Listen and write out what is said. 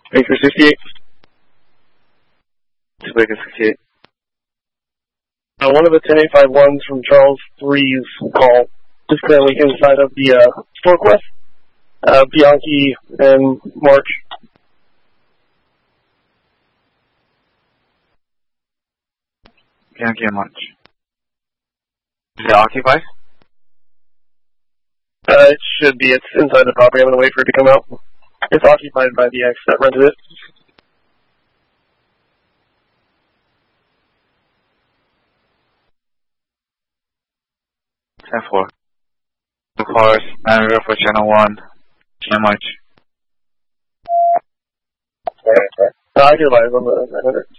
Baker 68. It's Baker 68. One of the 10851s from Charles 3's call is currently inside of the StoreQuest. Bianchi and March. Bianchi and March. Is it occupied? It should be. It's inside the property. I'm going to wait for it to come out. It's occupied by the ex that rented it. 10-4. The cars, manager for channel 1. And March. I can advise on the 900.